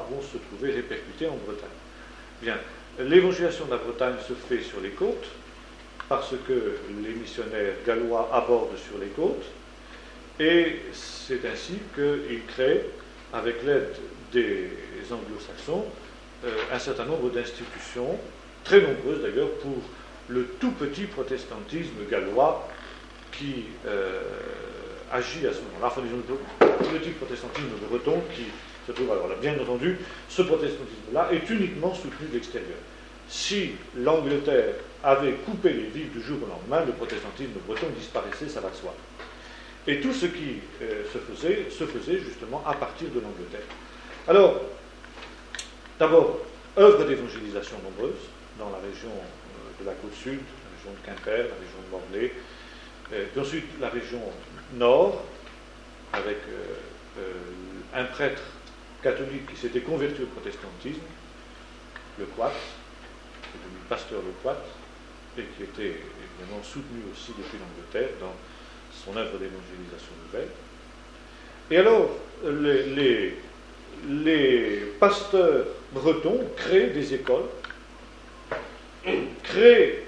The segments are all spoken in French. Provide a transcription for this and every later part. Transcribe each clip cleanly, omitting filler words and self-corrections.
vont se trouver répercutés en Bretagne. Bien, l'évangélisation de la Bretagne se fait sur les côtes, parce que les missionnaires gallois abordent sur les côtes, et c'est ainsi qu'ils créent, avec l'aide des anglo-saxons, un certain nombre d'institutions, très nombreuses d'ailleurs, pour le tout petit protestantisme gallois qui agit à ce moment-là, enfin disons le petit protestantisme breton qui se trouve alors là. Bien entendu, ce protestantisme-là est uniquement soutenu de l'extérieur. Si l'Angleterre avait coupé les vivres du jour au lendemain, le protestantisme breton disparaissait, ça va de soi. Et tout ce qui se faisait justement à partir de l'Angleterre. Alors, d'abord, œuvre d'évangélisation nombreuse dans la région de la côte sud, la région de Quimper, la région de Morlaix, puis ensuite la région nord, avec un prêtre catholique qui s'était converti au protestantisme, Le Quat, qui est devenu pasteur Le Quat, et qui était évidemment soutenu aussi depuis l'Angleterre dans son œuvre d'évangélisation nouvelle. Et alors, les pasteurs bretons créent des écoles, créent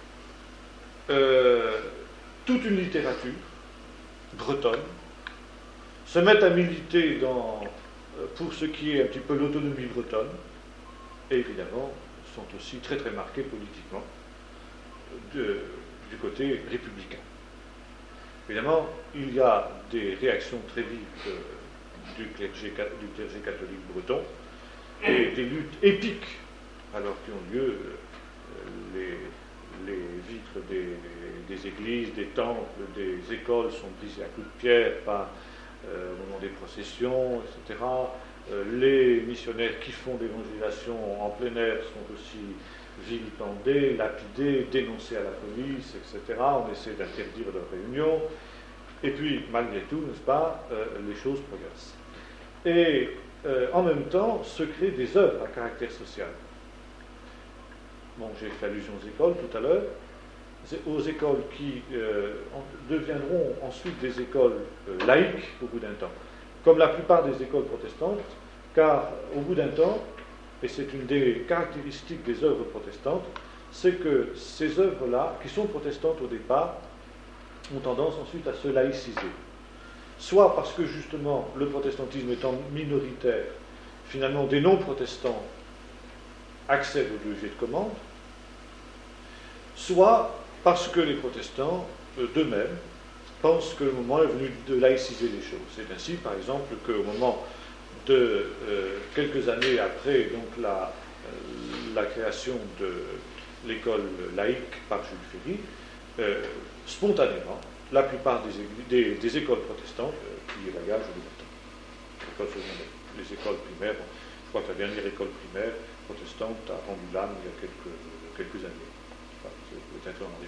toute une littérature bretonne, se mettent à militer pour ce qui est un petit peu l'autonomie bretonne, et évidemment sont aussi très très marqués politiquement du côté républicain. Évidemment, il y a des réactions très vives du clergé catholique breton et des luttes épiques alors qui ont lieu. Les vitres des églises, des temples, des écoles sont brisées à coups de pierre au moment des processions, etc. Les missionnaires qui font l'évangélisation en plein air sont aussi vilipendés, lapidés, dénoncés à la police, etc. On essaie d'interdire leurs réunions. Et puis, malgré tout, n'est-ce pas, les choses progressent. Et en même temps, se créent des œuvres à caractère social. Bon, j'ai fait allusion aux écoles tout à l'heure, aux écoles qui deviendront ensuite des écoles laïques au bout d'un temps, comme la plupart des écoles protestantes, car au bout d'un temps, et c'est une des caractéristiques des œuvres protestantes, c'est que ces œuvres-là, qui sont protestantes au départ, ont tendance ensuite à se laïciser. Soit parce que justement, le protestantisme étant minoritaire, finalement des non-protestants accèdent au levier de commande, soit parce que les protestants d'eux-mêmes pensent que le moment est venu de laïciser les choses. C'est ainsi, par exemple, qu'au moment de quelques années après donc la création de l'école laïque par Jules Ferry, spontanément, la plupart des écoles protestantes pliaient bagage au Libertin. Les écoles primaires, je crois que la dernière école primaire protestante a rendu l'âme il y a quelques années. Enfin, c'est peut-être dans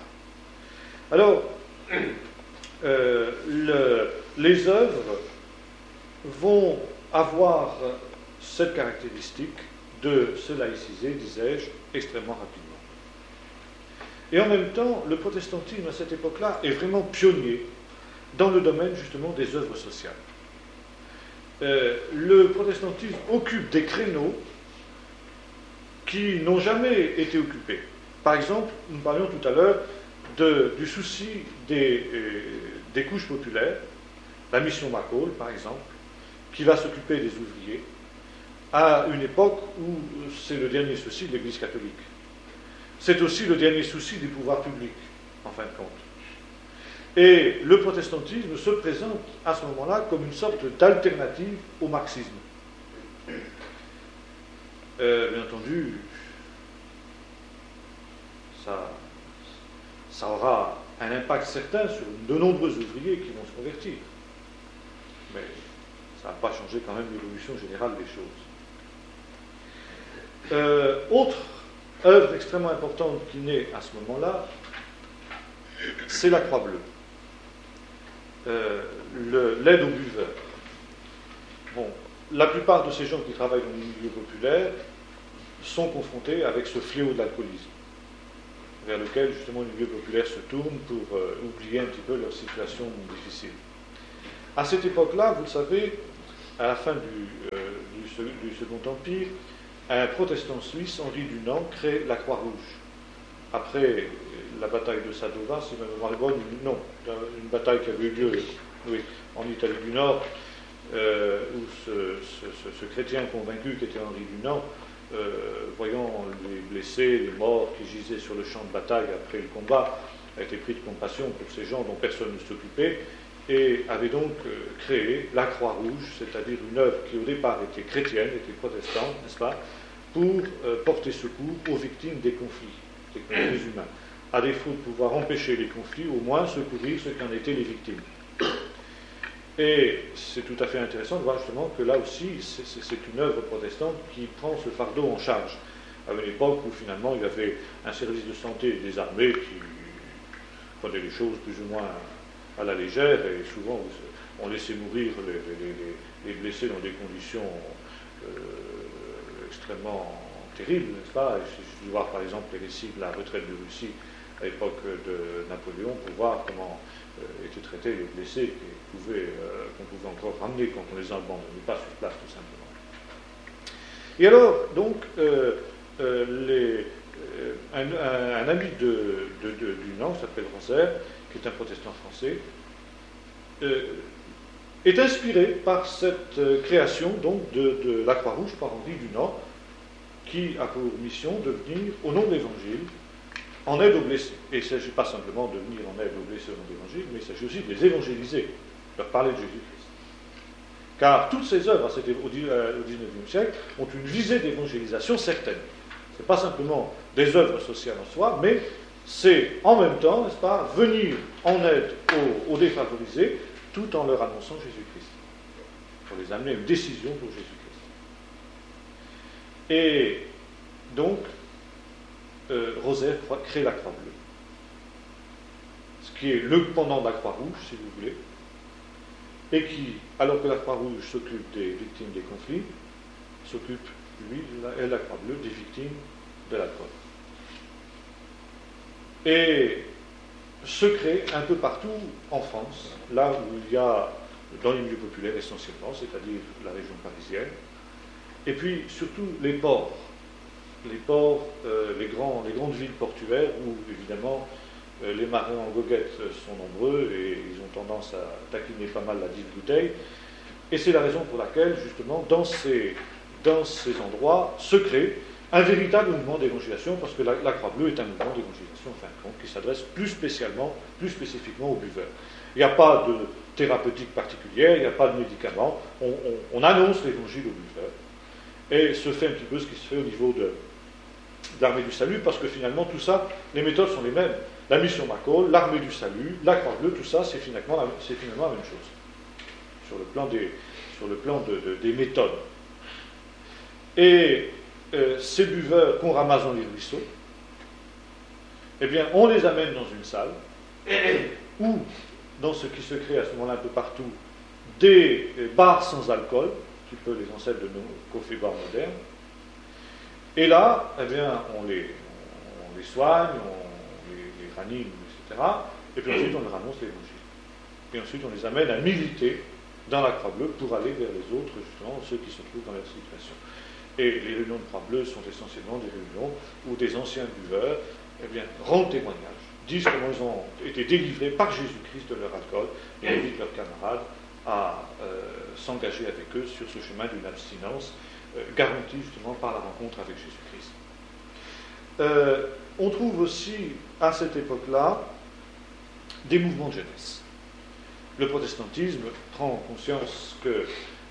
la région du Char. Alors, les œuvres vont avoir cette caractéristique de se laïciser, disais-je, extrêmement rapidement. Et en même temps, le protestantisme à cette époque-là est vraiment pionnier dans le domaine justement des œuvres sociales. Le protestantisme occupe des créneaux qui n'ont jamais été occupés. Par exemple, nous parlions tout à l'heure du souci des couches populaires, la mission McCall, par exemple, qui va s'occuper des ouvriers, à une époque où c'est le dernier souci de l'Église catholique. C'est aussi le dernier souci des pouvoirs publics, en fin de compte. Et le protestantisme se présente à ce moment-là comme une sorte d'alternative au marxisme. Bien entendu, ça aura un impact certain sur de nombreux ouvriers qui vont se convertir. Mais ça n'a pas changé quand même l'évolution générale des choses. Autre œuvre extrêmement importante qui naît à ce moment-là, c'est la Croix bleue. L'aide aux buveurs. Bon, la plupart de ces gens qui travaillent dans les milieux populaires sont confrontés avec ce fléau de l'alcoolisme, vers lequel justement les milieux populaires se tournent pour oublier un petit peu leur situation difficile. À cette époque-là, vous le savez, à la fin du du Second Empire, un protestant suisse, Henri Dunant, crée la Croix-Rouge. Après la bataille de Sadova, si ma mémoire est bonne, non, une bataille qui avait eu lieu, oui, en Italie du Nord, où ce chrétien convaincu qui était Henri Dunant, voyant les blessés, les morts qui gisaient sur le champ de bataille après le combat, a été pris de compassion pour ces gens dont personne ne s'occupait, et avait donc créé la Croix-Rouge, c'est-à-dire une œuvre qui au départ était chrétienne, était protestante, n'est-ce pas, pour porter secours aux victimes des conflits humains. À défaut de pouvoir empêcher les conflits, au moins secourir ceux qui en étaient les victimes. Et c'est tout à fait intéressant de voir justement que là aussi, c'est une œuvre protestante qui prend ce fardeau en charge. À une époque où finalement il y avait un service de santé des armées qui prenait les choses plus ou moins à la légère, et souvent on laissait mourir les blessés dans des conditions extrêmement terribles, n'est-ce pas? Je vais voir par exemple les récits de la retraite de Russie à l'époque de Napoléon pour voir comment étaient traités les blessés qu'on pouvait encore ramener quand on les abandonnait pas sur place, tout simplement. Et alors, donc, un ami de Dunant, qui s'appelle Rosaire, qui est un protestant français, est inspiré par cette création donc, de la Croix-Rouge par Henri Dunant, qui a pour mission de venir, au nom de l'Évangile, en aide aux blessés. Et il ne s'agit pas simplement de venir en aide aux blessés au nom de l'Évangile, mais il s'agit aussi de les évangéliser, de leur parler de Jésus-Christ. Car toutes ces œuvres au XIXe siècle ont une visée d'évangélisation certaine. Ce n'est pas simplement des œuvres sociales en soi, mais c'est en même temps, n'est-ce pas, venir en aide aux défavorisés tout en leur annonçant Jésus-Christ, pour les amener à une décision pour Jésus-Christ. Et donc, Rosaire crée la Croix-Bleue, ce qui est le pendant de la Croix-Rouge, si vous voulez, et qui, alors que la Croix-Rouge s'occupe des victimes des conflits, s'occupe, lui, la Croix-Bleue, des victimes de l'alcool. Et se crée un peu partout en France, là où il y a, dans les milieux populaires essentiellement, c'est-à-dire la région parisienne, et puis surtout les ports, les grandes villes portuaires où évidemment les marins en goguette sont nombreux et ils ont tendance à taquiner pas mal la dite bouteille. Et c'est la raison pour laquelle justement dans ces endroits se crée un véritable mouvement d'évangélisation, parce que la Croix-Bleue est un mouvement d'évangélisation, en fin de compte, qui s'adresse plus spécifiquement aux buveurs. Il n'y a pas de thérapeutique particulière, il n'y a pas de médicaments, on annonce l'évangile aux buveurs. Et se fait un petit peu ce qui se fait au niveau de l'armée du salut, parce que finalement tout ça, les méthodes sont les mêmes. La mission McCall, l'armée du salut, la Croix-Bleue, tout ça, c'est finalement la même chose, sur le plan des méthodes. Et ces buveurs qu'on ramasse dans les ruisseaux, eh bien, on les amène dans une salle, ou dans ce qui se crée à ce moment-là un peu partout, des bars sans alcool, un petit peu les ancêtres de nos coffee-bars modernes. Et là, eh bien, on les soigne, on les ranime, etc. Et puis ensuite, on leur annonce l'évangile. Et ensuite, on les amène à militer dans la Croix-Bleue pour aller vers les autres, justement, ceux qui se trouvent dans leur situation. Et les réunions de Croix-Bleue sont essentiellement des réunions où des anciens buveurs, eh bien, rendent témoignage, disent comment ils ont été délivrés par Jésus-Christ de leur alcool et invitent leurs camarades à s'engager avec eux sur ce chemin d'une abstinence garantie justement par la rencontre avec Jésus-Christ. On trouve aussi à cette époque-là des mouvements de jeunesse. Le protestantisme prend conscience que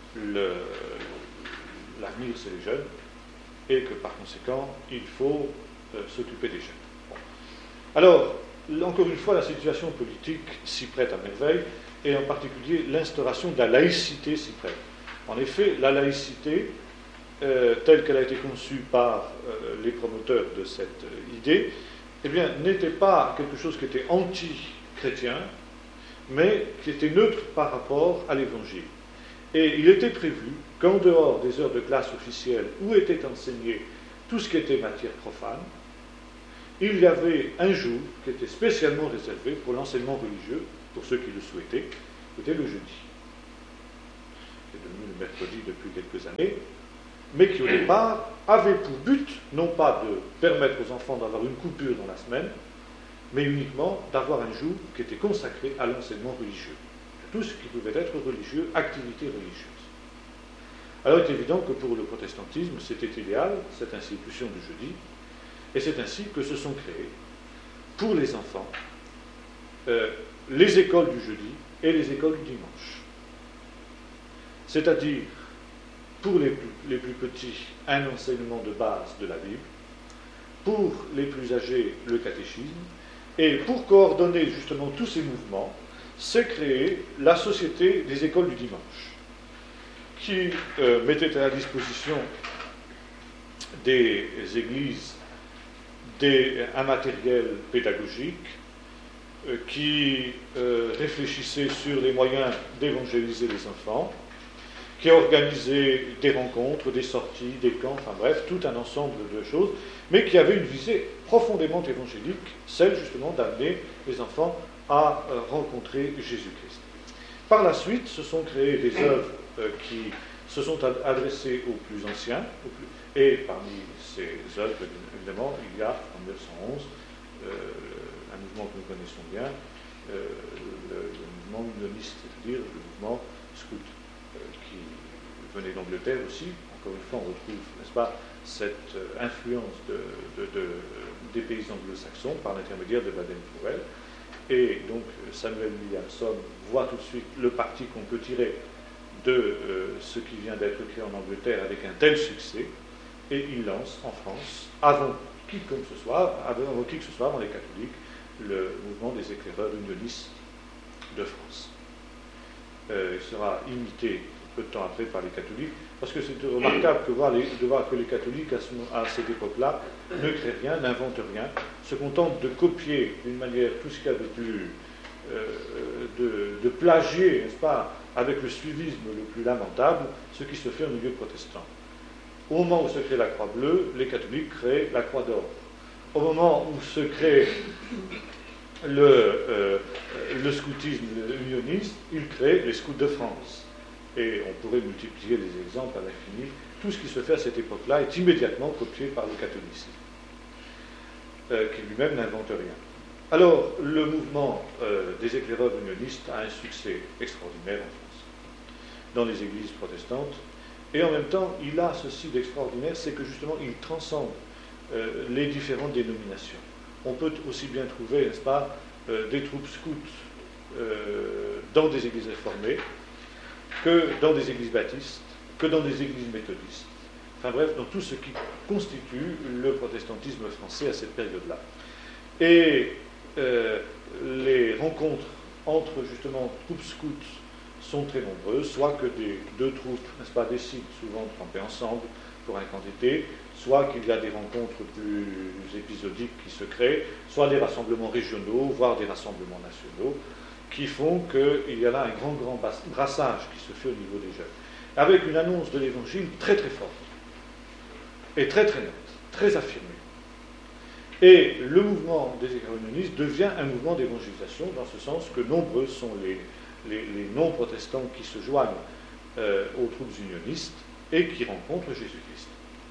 l'avenir c'est les jeunes et que par conséquent il faut s'occuper des jeunes. Bon. Alors, encore une fois, la situation politique s'y prête à merveille, et en particulier l'instauration de la laïcité s'y prête. En effet, la laïcité, telle qu'elle a été conçue par les promoteurs de cette idée, eh bien, n'était pas quelque chose qui était anti-chrétien, mais qui était neutre par rapport à l'Évangile. Et il était prévu qu'en dehors des heures de classe officielles où était enseigné tout ce qui était matière profane, il y avait un jour qui était spécialement réservé pour l'enseignement religieux, pour ceux qui le souhaitaient, c'était le jeudi. C'est devenu le mercredi depuis quelques années, mais qui au départ avait pour but non pas de permettre aux enfants d'avoir une coupure dans la semaine, mais uniquement d'avoir un jour qui était consacré à l'enseignement religieux, tout ce qui pouvait être religieux, activité religieuse. Alors il est évident que pour le protestantisme, c'était idéal, cette institution du jeudi, et c'est ainsi que se sont créées, pour les enfants, les écoles du jeudi et les écoles du dimanche. C'est-à-dire, pour les plus petits, un enseignement de base de la Bible, pour les plus âgés, le catéchisme, et pour coordonner justement tous ces mouvements, s'est créée la Société des écoles du dimanche, qui mettait à la disposition des églises un matériel pédagogique, qui réfléchissait sur les moyens d'évangéliser les enfants, qui a organisé des rencontres, des sorties, des camps, enfin bref, tout un ensemble de choses, mais qui avait une visée profondément évangélique, celle justement d'amener les enfants à rencontrer Jésus-Christ. Par la suite, se sont créées des œuvres qui se sont adressées aux plus anciens, et parmi ces œuvres, évidemment, il y a, en 1911, un mouvement que nous connaissons bien, le mouvement unioniste, c'est-à-dire le mouvement scout, qui venait d'Angleterre aussi. Encore une fois, on retrouve, n'est-ce pas, cette influence des pays anglo-saxons par l'intermédiaire de Baden-Powell. Et donc Samuel Williamson voit tout de suite le parti qu'on peut tirer de ce qui vient d'être créé en Angleterre avec un tel succès, et il lance en France, avant qui que ce soit, avant les catholiques, le mouvement des éclaireurs unionistes de France. Il sera imité peu de temps après par les catholiques, parce que c'est remarquable de voir que les catholiques, à cette époque-là, ne créent rien, n'inventent rien, se contentent de copier d'une manière tout ce qu'il y a de plus, de plagier, n'est-ce pas, avec le suivisme le plus lamentable, ce qui se fait au milieu protestant. Au moment où se crée la croix bleue, les catholiques créent la croix d'or. Au moment où se crée le scoutisme unioniste, ils créent les scouts de France. Et on pourrait multiplier les exemples à l'infini. Tout ce qui se fait à cette époque-là est immédiatement copié par le catholicisme, qui lui-même n'invente rien. Alors, le mouvement des éclaireurs unionistes a un succès extraordinaire en France, dans les églises protestantes, et en même temps, il a ceci d'extraordinaire, c'est que justement, il transcende les différentes dénominations. On peut aussi bien trouver, n'est-ce pas, des troupes scouts dans des églises réformées, que dans des églises baptistes, que dans des églises méthodistes. Enfin bref, dans tout ce qui constitue le protestantisme français à cette période-là. Et les rencontres entre justement troupes scouts sont très nombreuses, soit que deux troupes, n'est-ce pas, décident souvent de camper ensemble pour un camp d'été, soit qu'il y a des rencontres plus épisodiques qui se créent, soit des rassemblements régionaux, voire des rassemblements nationaux, qui font qu'il y a là un grand brassage qui se fait au niveau des jeunes, avec une annonce de l'évangile très très forte, et très très nette, très affirmée. Et le mouvement des éclaireurs unionistes devient un mouvement d'évangélisation, dans ce sens que nombreux sont les non-protestants qui se joignent aux troupes unionistes et qui rencontrent Jésus-Christ.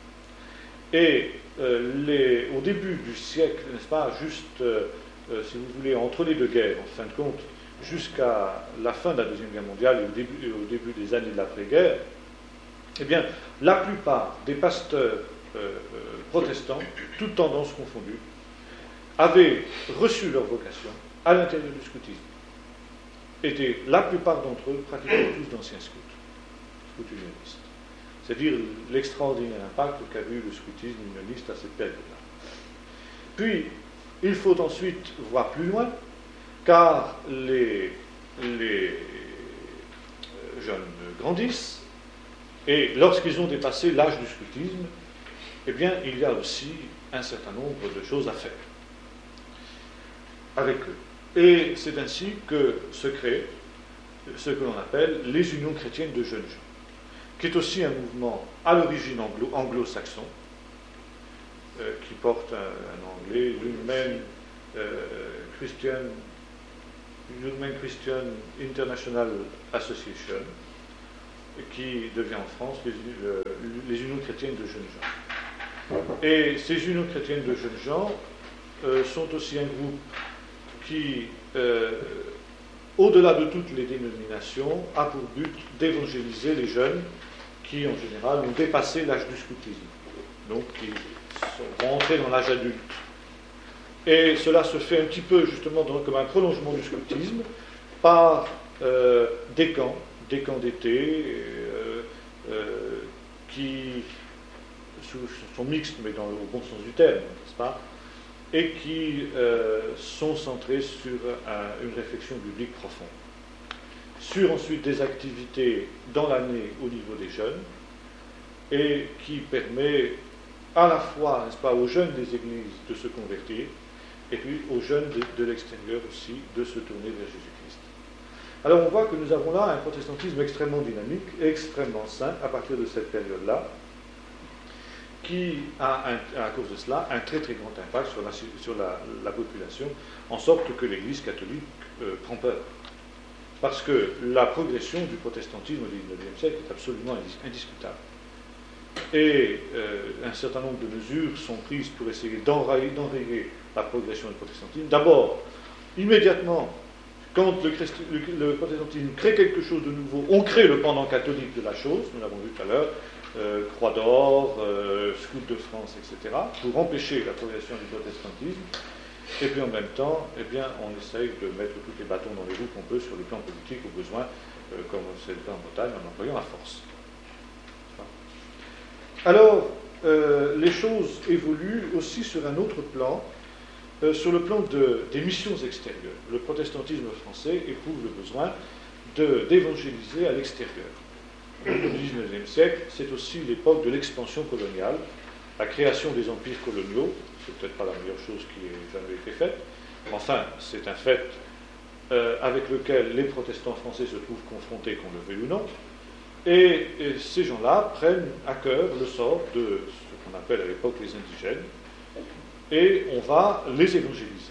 Et au début du siècle, n'est-ce pas, juste, si vous voulez, entre les deux guerres, en fin de compte, jusqu'à la fin de la Deuxième Guerre mondiale et au début des années de l'après-guerre, eh bien, la plupart des pasteurs protestants, toutes tendances confondues, avaient reçu leur vocation à l'intérieur du scoutisme. Étaient la plupart d'entre eux pratiquement tous d'anciens scouts unionistes. C'est-à-dire l'extraordinaire impact qu'a eu le scoutisme unioniste à cette période-là. Puis, il faut ensuite voir plus loin, car les jeunes grandissent, et lorsqu'ils ont dépassé l'âge du scoutisme, eh bien, il y a aussi un certain nombre de choses à faire avec eux. Et c'est ainsi que se crée ce que l'on appelle les unions chrétiennes de jeunes gens, qui est aussi un mouvement à l'origine anglo-saxon, qui porte un anglais, Young Men Christian International Association, qui devient en France les unions chrétiennes de jeunes gens. Et ces unions chrétiennes de jeunes gens sont aussi un groupe qui, au-delà de toutes les dénominations, a pour but d'évangéliser les jeunes qui, en général, ont dépassé l'âge du scoutisme, donc qui vont entrer dans l'âge adulte. Et cela se fait un petit peu, justement, comme un prolongement du scoutisme, par des camps d'été, qui sont mixtes, mais au bon sens du terme, n'est-ce pas, et qui sont centrés sur une réflexion biblique profonde. Sur ensuite des activités dans l'année au niveau des jeunes, et qui permet à la fois, n'est-ce pas, aux jeunes des églises de se convertir, et puis aux jeunes de l'extérieur aussi de se tourner vers Jésus-Christ. Alors on voit que nous avons là un protestantisme extrêmement dynamique, extrêmement sain à partir de cette période-là, qui a, à cause de cela, un très très grand impact sur la population, en sorte que l'Église catholique prend peur. Parce que la progression du protestantisme au XIXe siècle est absolument indiscutable. Et un certain nombre de mesures sont prises pour essayer d'enrayer la progression du protestantisme. D'abord, immédiatement, quand le protestantisme crée quelque chose de nouveau, on crée le pendant catholique de la chose, nous l'avons vu tout à l'heure, Croix d'Or, Scout de France, etc., pour empêcher la progression du protestantisme. Et puis en même temps, eh bien, on essaye de mettre tous les bâtons dans les roues qu'on peut sur le plan politique au besoin, comme c'est le cas en Bretagne, en employant la force. Alors, les choses évoluent aussi sur un autre plan, sur le plan des missions extérieures. Le protestantisme français éprouve le besoin d'évangéliser à l'extérieur. Le XIXe siècle, c'est aussi l'époque de l'expansion coloniale, la création des empires coloniaux. C'est peut-être pas la meilleure chose qui ait jamais été faite, mais enfin, c'est un fait avec lequel les protestants français se trouvent confrontés, qu'on le veuille ou non. Et ces gens-là prennent à cœur le sort de ce qu'on appelle à l'époque les indigènes, et on va les évangéliser.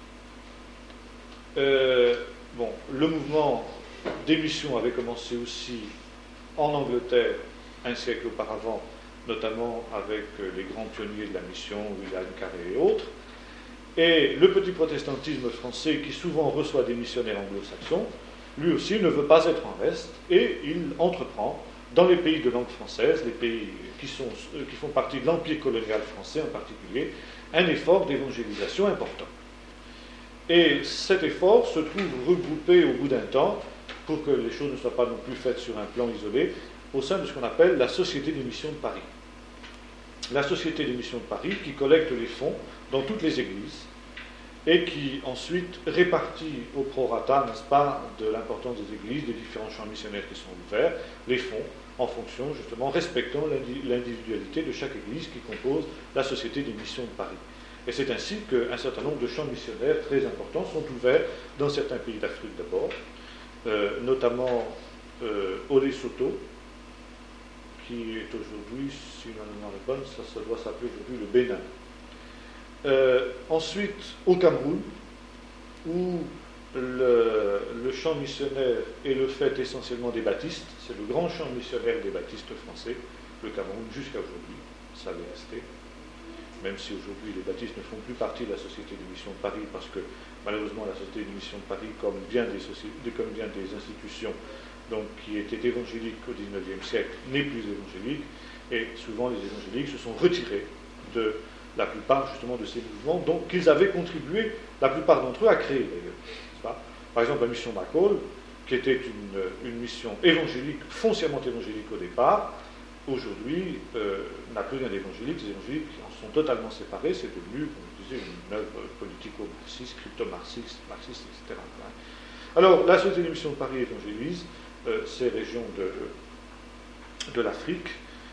Le mouvement d'émission avait commencé aussi en Angleterre un siècle auparavant, notamment avec les grands pionniers de la mission, William Carey et autres. Et le petit protestantisme français, qui souvent reçoit des missionnaires anglo-saxons, lui aussi ne veut pas être en reste, et il entreprend, dans les pays de langue française, les pays qui font partie de l'empire colonial français en particulier, un effort d'évangélisation important. Et cet effort se trouve regroupé au bout d'un temps, pour que les choses ne soient pas non plus faites sur un plan isolé, au sein de ce qu'on appelle la Société des missions de Paris. La Société des missions de Paris qui collecte les fonds dans toutes les églises et qui ensuite répartit au prorata, n'est-ce pas, de l'importance des églises, des différents champs missionnaires qui sont ouverts, les fonds en fonction, justement, respectant l'individualité de chaque église qui compose la Société des missions de Paris. Et c'est ainsi qu'un certain nombre de champs missionnaires très importants sont ouverts dans certains pays d'Afrique d'abord, notamment au Lesotho, qui est aujourd'hui, si ma mémoire est bonne, ça doit s'appeler aujourd'hui le Bénin. Ensuite, au Cameroun, où le champ missionnaire est le fait essentiellement des baptistes, c'est le grand champ missionnaire des baptistes français, le Cameroun jusqu'à aujourd'hui, ça l'est resté, même si aujourd'hui les baptistes ne font plus partie de la Société des missions de Paris, parce que malheureusement la Société des missions de Paris, comme bien des institutions donc, qui étaient évangéliques au XIXe siècle, n'est plus évangélique, et souvent les évangéliques se sont retirés de la plupart justement de ces mouvements, donc qu'ils avaient contribué, la plupart d'entre eux, à créer d'ailleurs. Par exemple, la mission McCall, qui était une mission évangélique, foncièrement évangélique au départ, aujourd'hui n'a plus rien d'évangélique. Les évangéliques en sont totalement séparés, c'est devenu, comme je disais, une œuvre politico-marxiste, crypto-marxiste, etc. Alors, la Société des missions de Paris évangélise ces régions de l'Afrique,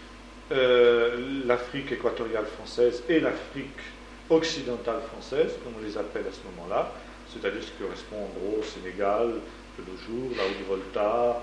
l'Afrique équatoriale française et l'Afrique occidentale française, comme on les appelle à ce moment-là, c'est-à-dire ce qui correspond en gros au Sénégal de nos jours, la Haute-Volta,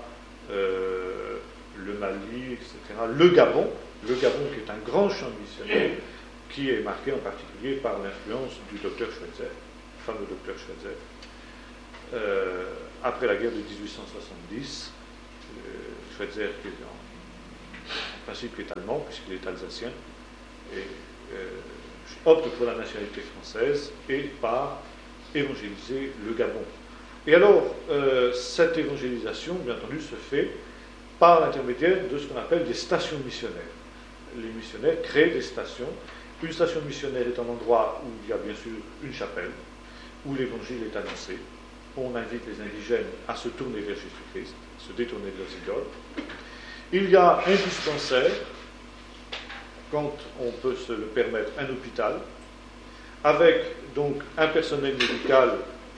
le Mali, etc. Le Gabon qui est un grand champ missionnaire, qui est marqué en particulier par l'influence du docteur Schweitzer, le fameux docteur Schweitzer. Après la guerre de 1870, Schweitzer, qui est en principe qui est allemand, puisqu'il est alsacien, et opte pour la nationalité française et part évangéliser le Gabon. Et alors, cette évangélisation, bien entendu, se fait par l'intermédiaire de ce qu'on appelle des stations missionnaires. Les missionnaires créent des stations. Une station missionnaire est un endroit où il y a bien sûr une chapelle, où l'évangile est annoncé. On invite les indigènes à se tourner vers Jésus-Christ, se détourner de leurs idoles. Il y a un dispensaire, quand on peut se le permettre, un hôpital, avec donc un personnel médical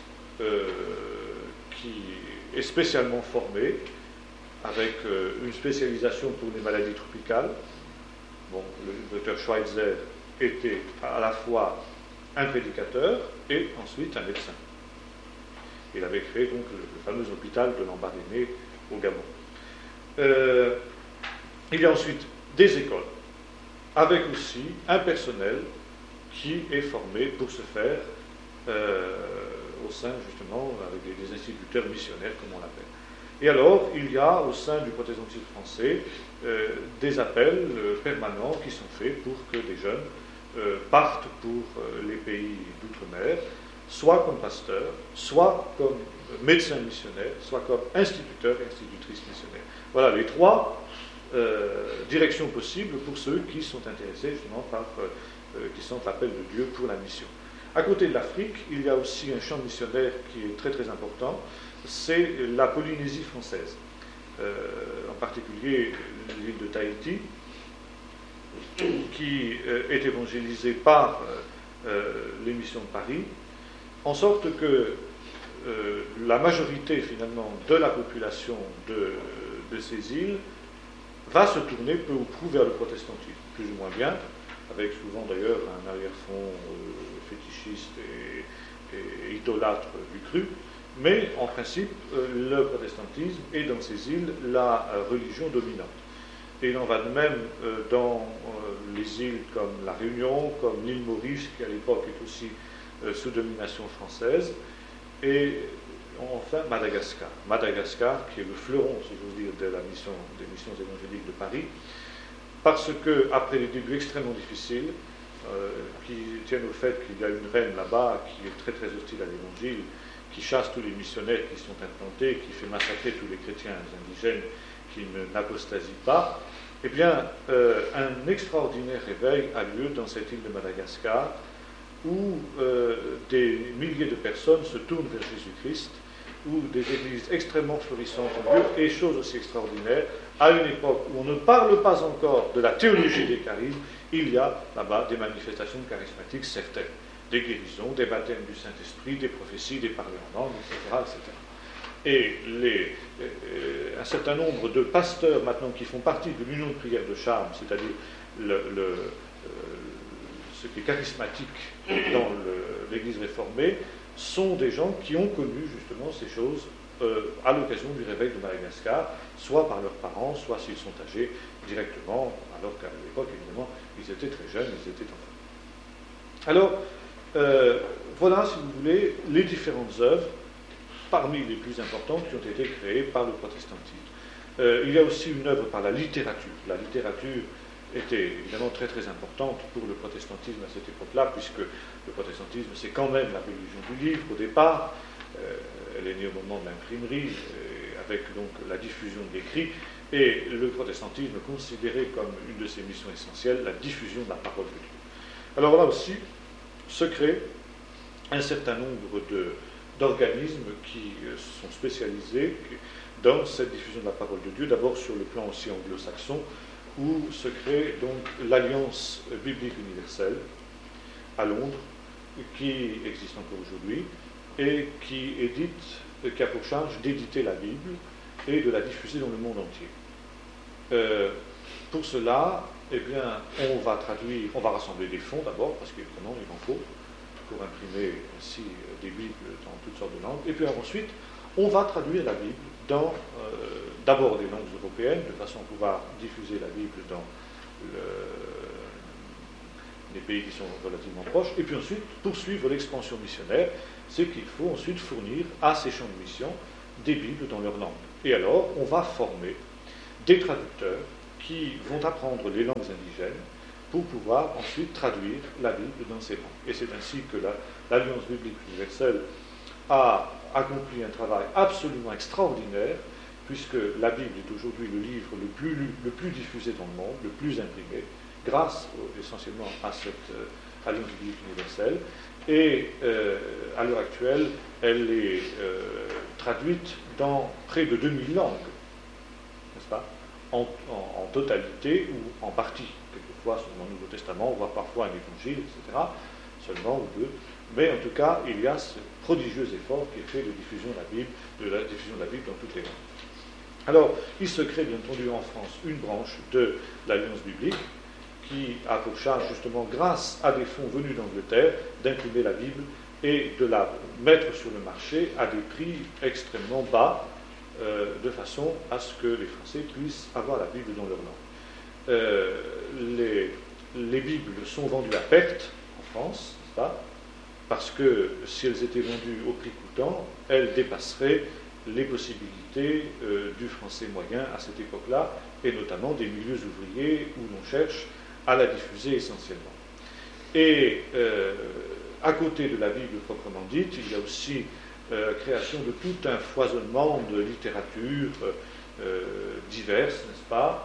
qui est spécialement formé, avec une spécialisation pour les maladies tropicales. Bon, le docteur Schweitzer était à la fois un prédicateur et ensuite un médecin. Il avait créé donc le fameux hôpital de Lambaréné au Gabon. Il y a ensuite des écoles, avec aussi un personnel qui est formé pour se faire au sein, justement, avec des instituteurs missionnaires, comme on l'appelle. Et alors, il y a au sein du protestantisme français des appels permanents qui sont faits pour que des jeunes partent pour les pays d'outre-mer, soit comme pasteurs, soit comme médecins missionnaires, soit comme instituteurs et institutrices missionnaires. Voilà les trois directions possibles pour ceux qui sont intéressés justement par, qui sont l'appel de Dieu pour la mission. À côté de l'Afrique, il y a aussi un champ missionnaire qui est très très important, c'est la Polynésie française, en particulier l'île de Tahiti, qui est évangélisée par les missions de Paris, en sorte que la majorité finalement de la population de ces îles va se tourner peu ou prou vers le protestantisme, plus ou moins bien, avec souvent d'ailleurs un arrière-fond fétichiste et idolâtre du cru, mais en principe le protestantisme est dans ces îles la religion dominante. Et il en va de même dans les îles comme la Réunion, comme l'île Maurice, qui à l'époque est aussi sous domination française, et enfin Madagascar. Madagascar, qui est le fleuron, si j'ose dire, des missions évangéliques de Paris, parce que après des débuts extrêmement difficiles, qui tiennent au fait qu'il y a une reine là-bas qui est très très hostile à l'évangile, qui chasse tous les missionnaires qui sont implantés, qui fait massacrer tous les chrétiens indigènes qui n'apostasient pas, eh bien, un extraordinaire réveil a lieu dans cette île de Madagascar, où des milliers de personnes se tournent vers Jésus-Christ, où des églises extrêmement florissantes ont lieu, et chose aussi extraordinaire, à une époque où on ne parle pas encore de la théologie des charismes, il y a là-bas des manifestations charismatiques certaines, des guérisons, des baptêmes du Saint-Esprit, des prophéties, des parlers en langue, etc. Et un certain nombre de pasteurs maintenant qui font partie de l'union de prière de Charmes, c'est-à-dire ce qui est charismatique dans l'Église réformée, sont des gens qui ont connu justement ces choses à l'occasion du réveil de Madagascar, soit par leurs parents, soit s'ils sont âgés directement, alors qu'à l'époque, évidemment, ils étaient très jeunes, ils étaient enfants. Alors, voilà, si vous voulez, les différentes œuvres, parmi les plus importantes, qui ont été créées par le protestantisme. Il y a aussi une œuvre par la littérature. La littérature était évidemment très très importante pour le protestantisme à cette époque-là, puisque le protestantisme, c'est quand même la religion du livre au départ. Elle est née au moment de l'imprimerie, avec donc la diffusion de l'écrit, et le protestantisme considérait comme une de ses missions essentielles la diffusion de la parole de Dieu. Alors là aussi, se crée un certain nombre d'organismes qui sont spécialisés dans cette diffusion de la parole de Dieu, d'abord sur le plan aussi anglo-saxon, où se crée donc l'Alliance biblique universelle à Londres, qui existe encore aujourd'hui, et qui a pour charge d'éditer la Bible et de la diffuser dans le monde entier. Pour cela, eh bien, on va rassembler des fonds d'abord, parce qu'évidemment il en faut, pour imprimer ainsi des Bibles dans toutes sortes de langues, et puis ensuite, on va traduire la Bible dans d'abord des langues européennes, de façon à pouvoir diffuser la Bible dans les pays qui sont relativement proches, et puis ensuite poursuivre l'expansion missionnaire, c'est qu'il faut ensuite fournir à ces champs de mission des Bibles dans leur langue. Et alors, on va former des traducteurs qui vont apprendre les langues indigènes pour pouvoir ensuite traduire la Bible dans ces langues. Et c'est ainsi que l'Alliance biblique universelle a accompli un travail absolument extraordinaire, puisque la Bible est aujourd'hui le livre le plus lu, le plus diffusé dans le monde, le plus imprimé, grâce essentiellement à cette Alliance biblique universelle. Et à l'heure actuelle, elle est traduite dans près de 2000 langues, n'est-ce pas, en totalité ou en partie. Quelquefois, dans le Nouveau Testament, on voit parfois un évangile, etc., seulement ou deux. Mais en tout cas, il y a ce prodigieux effort qui est fait de diffusion de la diffusion de la Bible dans toutes les langues. Alors, il se crée bien entendu en France une branche de l'Alliance biblique qui a pour charge justement, grâce à des fonds venus d'Angleterre, d'imprimer la Bible et de la mettre sur le marché à des prix extrêmement bas, de façon à ce que les Français puissent avoir la Bible dans leur langue. Les Bibles sont vendues à perte en France, n'est-ce pas ? Parce que si elles étaient vendues au prix coûtant, elles dépasseraient les possibilités du français moyen à cette époque-là, et notamment des milieux ouvriers où l'on cherche à la diffuser essentiellement. Et à côté de la Bible proprement dite, il y a aussi création de tout un foisonnement de littérature diverses, n'est-ce pas,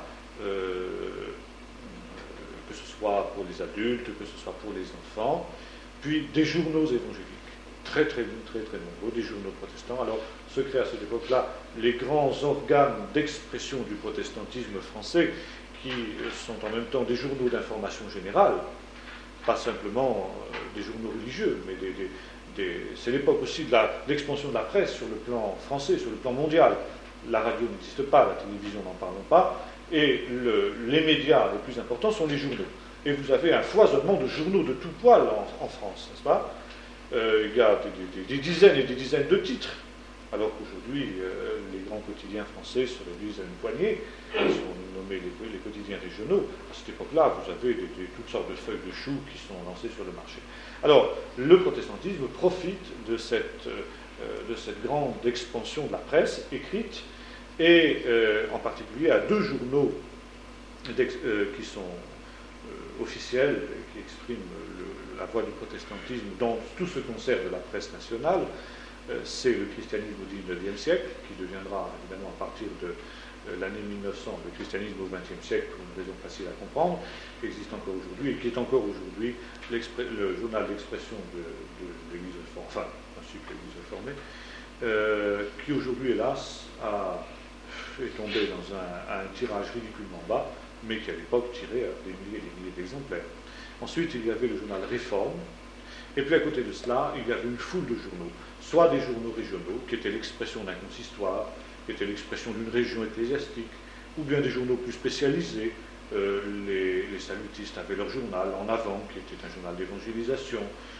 que ce soit pour les adultes, que ce soit pour les enfants, puis des journaux évangéliques, très nombreux, des journaux protestants. Alors se créent à cette époque-là les grands organes d'expression du protestantisme français, qui sont en même temps des journaux d'information générale, pas simplement des journaux religieux, mais c'est l'époque aussi de l'expansion de la presse sur le plan français, sur le plan mondial. La radio n'existe pas, la télévision n'en parlons pas, et les médias les plus importants sont les journaux. Et vous avez un foisonnement de journaux de tout poil en France, n'est-ce pas ? Il y a des dizaines et des dizaines de titres, alors qu'aujourd'hui, les grands quotidiens français se réduisent à une poignée, si on nommait les quotidiens régionaux. À cette époque-là, vous avez toutes sortes de feuilles de choux qui sont lancées sur le marché. Alors, le protestantisme profite de cette grande expansion de la presse écrite, et en particulier à deux journaux qui sont officiels, qui expriment la voix du protestantisme dans tout ce concert de la presse nationale. C'est le christianisme au XIXe siècle, qui deviendra évidemment à partir de l'année 1900 le christianisme au XXe siècle, pour une raison facile à comprendre, qui existe encore aujourd'hui, et qui est encore aujourd'hui le journal d'expression de l'Église réformée, enfin, ainsi que l'Église réformée, qui aujourd'hui, hélas, est tombé dans un tirage ridiculement bas, mais qui à l'époque tirait des milliers et des milliers d'exemplaires. Ensuite, il y avait le journal Réforme, et puis à côté de cela, il y avait une foule de journaux, soit des journaux régionaux, qui étaient l'expression d'un consistoire, qui étaient l'expression d'une région ecclésiastique, ou bien des journaux plus spécialisés. Les salutistes avaient leur journal En Avant, qui était un journal d'évangélisation.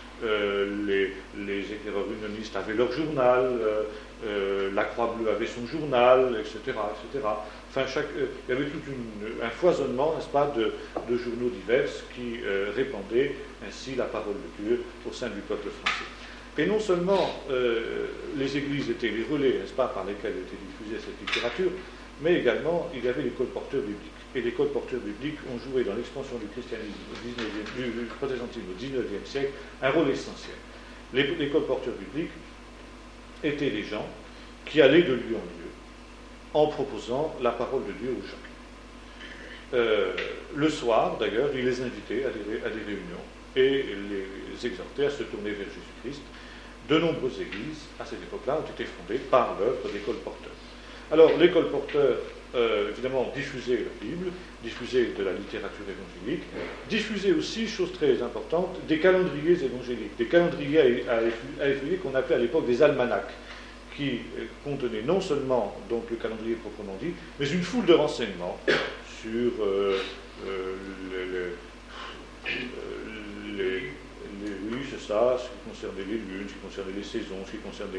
Les éclaireurs unionistes avaient leur journal, la Croix-Bleue avait son journal, etc. etc. Enfin, il y avait tout un foisonnement, n'est-ce pas, de journaux divers qui répandaient ainsi la parole de Dieu au sein du peuple français. Et non seulement les églises étaient les relais, n'est-ce pas, par lesquels était diffusée cette littérature, mais également il y avait les colporteurs bibliques. Et les colporteurs bibliques ont joué dans l'expansion du christianisme du protestantisme au XIXe siècle un rôle essentiel. Les colporteurs bibliques étaient des gens qui allaient de lieu en lieu en proposant la parole de Dieu aux gens. Le soir, d'ailleurs, ils les invitaient à des réunions et les exhortaient à se tourner vers Jésus-Christ. De nombreuses églises, à cette époque-là, ont été fondées par l'œuvre des colporteurs. Alors, les colporteurs, évidemment, diffusaient la Bible, diffusaient de la littérature évangélique, diffusaient aussi, chose très importante, des calendriers évangéliques, des calendriers à effeuiller qu'on appelait à l'époque des almanachs, qui contenaient non seulement donc le calendrier proprement dit, mais une foule de renseignements sur oui, c'est ça, ce qui concernait les lunes, ce qui concernait les saisons, ce qui concernait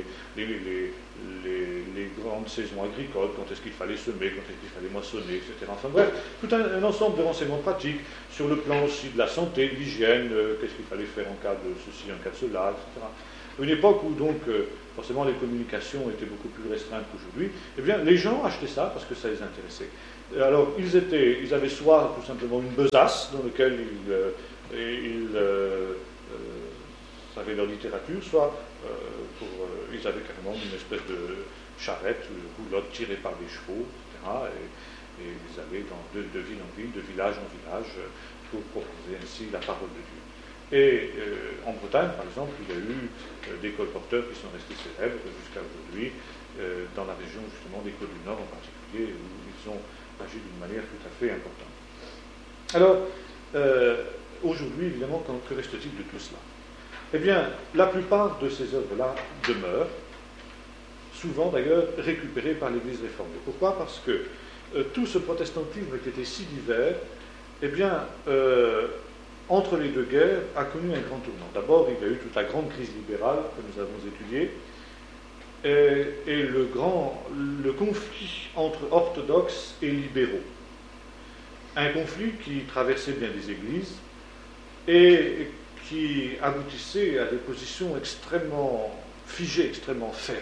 les grandes saisons agricoles, quand est-ce qu'il fallait semer, quand est-ce qu'il fallait moissonner, etc. Enfin bref, tout un ensemble de renseignements pratiques sur le plan aussi de la santé, de l'hygiène, qu'est-ce qu'il fallait faire en cas de ceci, en cas de cela, etc. une époque où donc forcément les communications étaient beaucoup plus restreintes qu'aujourd'hui, eh bien les gens achetaient ça parce que ça les intéressait. Alors ils avaient soit tout simplement une besace dans laquelle ils avaient leur littérature, soit ils avaient carrément une espèce de charrette, roulotte tirée par des chevaux, etc. Et ils allaient de ville en ville, de village en village, pour proposer ainsi la parole de Dieu. Et en Bretagne, par exemple, il y a eu des colporteurs qui sont restés célèbres jusqu'à aujourd'hui, dans la région justement des Côtes du Nord en particulier, où ils ont agi d'une manière tout à fait importante. Alors, aujourd'hui, évidemment, que reste-t-il de tout cela? Eh bien, la plupart de ces œuvres-là demeurent, souvent d'ailleurs récupérées par l'Église réformée. Pourquoi? Parce que tout ce protestantisme qui était si divers, eh bien, entre les deux guerres, a connu un grand tournant. D'abord, il y a eu toute la grande crise libérale que nous avons étudiée, et le conflit entre orthodoxes et libéraux. Un conflit qui traversait bien des églises et qui aboutissait à des positions extrêmement figées, extrêmement fermes.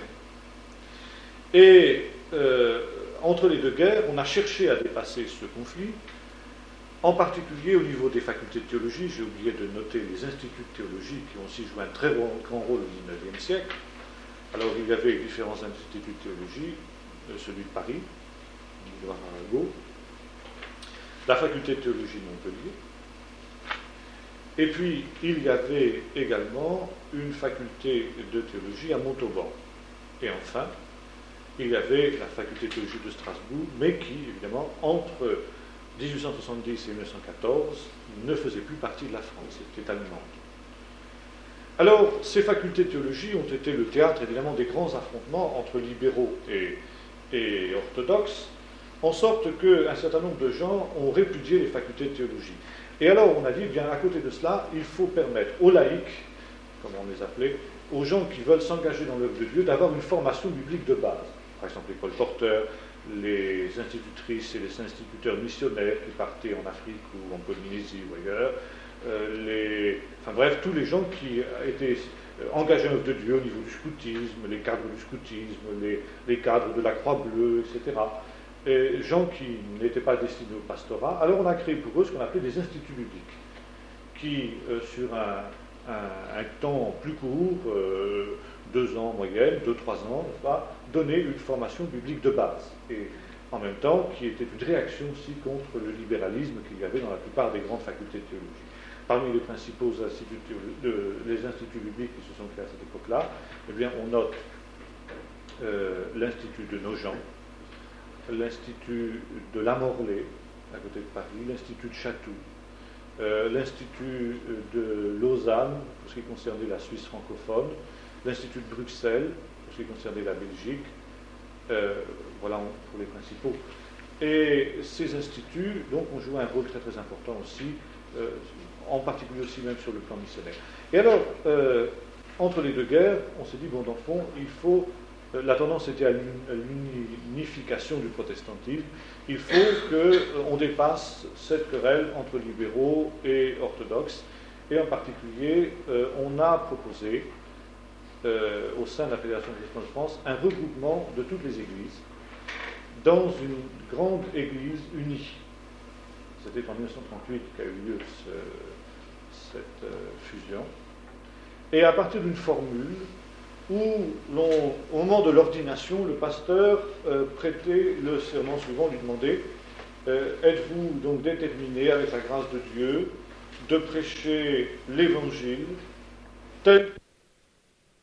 Et entre les deux guerres, on a cherché à dépasser ce conflit, en particulier au niveau des facultés de théologie. J'ai oublié de noter les instituts de théologie qui ont aussi joué un très grand rôle au XIXe siècle. Alors il y avait différents instituts de théologie, celui de Paris, Édouard Arago, la faculté de théologie de Montpellier, et puis il y avait également une faculté de théologie à Montauban. Et enfin, il y avait la faculté de théologie de Strasbourg, mais qui, évidemment, entre 1870 et 1914, ne faisait plus partie de la France, c'était allemande. Alors, ces facultés de théologie ont été le théâtre, évidemment, des grands affrontements entre libéraux et orthodoxes, en sorte qu'un certain nombre de gens ont répudié les facultés de théologie. Et alors, on a dit, bien, à côté de cela, il faut permettre aux laïcs, comme on les appelait, aux gens qui veulent s'engager dans l'œuvre de Dieu, d'avoir une formation biblique de base. Par exemple, les colporteurs, les institutrices et les instituteurs missionnaires qui partaient en Afrique ou en Polynésie ou ailleurs, enfin bref, tous les gens qui étaient engagés en œuvre de Dieu au niveau du scoutisme, les cadres du scoutisme, les cadres de la Croix-Bleue, etc. Et gens qui n'étaient pas destinés au pastorat. Alors on a créé pour eux ce qu'on appelait des instituts bibliques, qui, sur un temps plus court, 2 ans en moyenne, 2-3 ans, n'est-ce pas, donnaient une formation biblique de base. Et en même temps, qui était une réaction aussi contre le libéralisme qu'il y avait dans la plupart des grandes facultés de théologie. Parmi les principaux instituts, les instituts bibliques qui se sont créés à cette époque-là, eh bien, on note l'Institut de Nogent, l'Institut de La Morlaix, à côté de Paris, l'Institut de Chatou, l'Institut de Lausanne, pour ce qui concernait la Suisse francophone, l'Institut de Bruxelles, pour ce qui concernait la Belgique, voilà pour les principaux. Et ces instituts, donc, ont joué un rôle très très important aussi, en particulier aussi même sur le plan missionnaire. Et alors, entre les deux guerres, on s'est dit, bon, dans le fond, il faut... La tendance était à l'unification du protestantisme. Il faut qu'on dépasse cette querelle entre libéraux et orthodoxes. Et en particulier, on a proposé, au sein de la Fédération protestante de France, un regroupement de toutes les églises dans une grande église unie. C'était en 1938 qu'a eu lieu cette fusion. Et à partir d'une formule où, au moment de l'ordination, le pasteur prêtait le serment suivant, lui demandait êtes-vous donc déterminé, avec la grâce de Dieu, de prêcher l'évangile tel